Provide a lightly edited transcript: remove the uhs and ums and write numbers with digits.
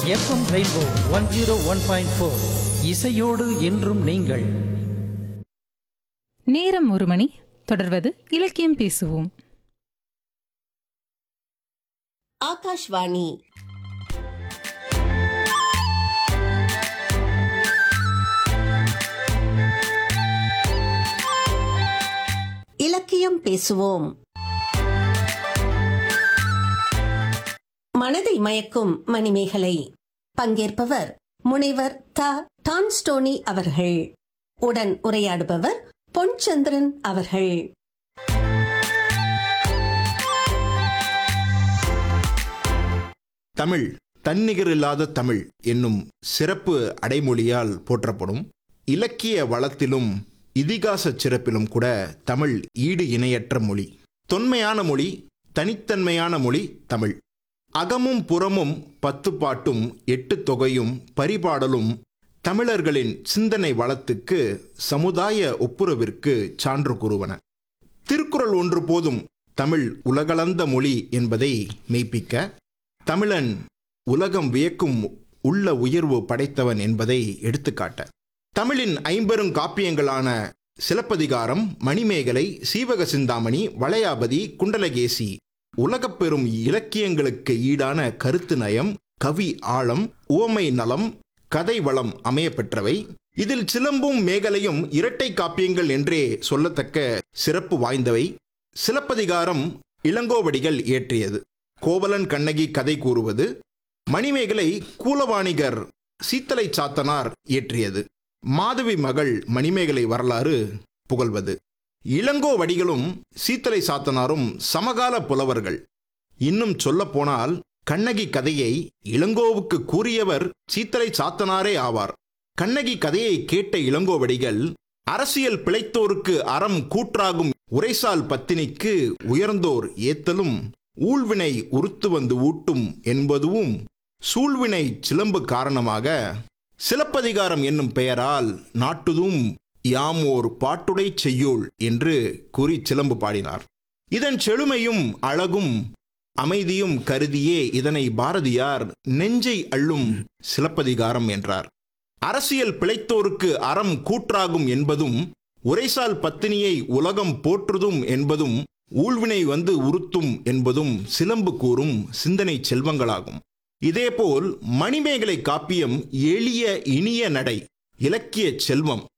FM rainbow 101.4 இசையோடு என்றும் நீங்கள். நேரம் 1 மணி. தொடர்வது இலக்கியம் பேசுவோம். ஆகாஷ்வாணி இலக்கியம் பேசுவோம். மனதை மயக்கும் மணிமேகலை. பங்கேற்பவர் முனைவர் டான்ஸ்டோனி அவர்கள். உடன் உரையாடுபவர் பொன்சந்திரன் அவர்கள். தமிழ் தன்னிகரில்லாத தமிழ் என்னும் சிறப்பு அடைமொழியால் போற்றப்படும். இலக்கிய வளத்திலும் இதிகாச சிறப்பிலும் கூட தமிழ் ஈடு இணையற்ற மொழி. தொன்மையான மொழி, தனித்தன்மையான மொழி தமிழ். அகமும் புறமும் 10 பாட்டும் 8 தொகையும் பரிபாடலும் தமிழர்களின் சிந்தனை வளத்துக்கு, சமுதாய ஒப்புரவிற்கு சான்று கூறுவன. திருக்குறள் ஒன்று போதும் தமிழ் உலகளந்த மொழி என்பதை மெய்ப்பிக்க. தமிழன் உலகம் வியக்கும் உள்ள உயர்வு படைத்தவன் என்பதை எடுத்துக்காட்ட. தமிழின் 50 காப்பியங்களான சிலப்பதிகாரம், மணிமேகலை, சீவக சிந்தாமணி, வளையாபதி, குண்டலகேசி உலகப்பெறும் இலக்கியங்களுக்கு ஈடான கருத்து நயம், கவி ஆழம், உவமை நலம், கதை வளம் அமைய பெற்றவை. இதில் சிலம்பும் மேகலையும் இரட்டை காப்பியங்கள் என்றே சொல்லத்தக்க சிறப்பு வாய்ந்தவை. சிலப்பதிகாரம் இளங்கோவடிகள் இயற்றியது. கோவலன் கண்ணகி கதை கூறுவது. மணிமேகலை கூலவாணிகர் சீத்தலை சாத்தனார் இயற்றியது. மாதவி மகள் மணிமேகலை வரலாறு புகழ்வது. இளங்கோவடிகளும் சீத்தலை சாத்தனாரும் சமகால புலவர்கள். இன்னும் சொல்ல போனால் கண்ணகி கதையை இளங்கோவுக்கு கூறியவர் சீத்தலை சாத்தனாரே ஆவார். கண்ணகி கதையை கேட்ட இளங்கோவடிகள், அரசியல் பிழைத்தோருக்கு அறம் கூற்றாகும் உரைசால் பத்தினிக்கு உயர்ந்தோர் ஏத்தலும் ஊழ்வினை உறுத்து வந்து ஊட்டும் என்பதுவும் சூழ்வினை சிலம்பு காரணமாக சிலப்பதிகாரம் என்னும் பெயரால் நாட்டுதும் யாமோர் பாட்டுடை செய்யோள் என்று கூறி சிலம்பு பாடினார். இதன் செழுமையும் அழகும் அமைதியும் கருதியே இதனை பாரதியார் நெஞ்சை அள்ளும் சிலப்பதிகாரம் என்றார். அரசியல் பிழைத்தோருக்கு அறம் கூற்றாகும் என்பதும், உரைசால் பத்தினியை உலகம் போற்றுதும் என்பதும், ஊழ்வினை வந்து உறுத்தும் என்பதும் சிலம்பு கூறும் சிந்தனை செல்வங்களாகும். இதேபோல் மணிமேகலை காப்பியம் எளிய இனிய நடை, இலக்கிய செல்வம்.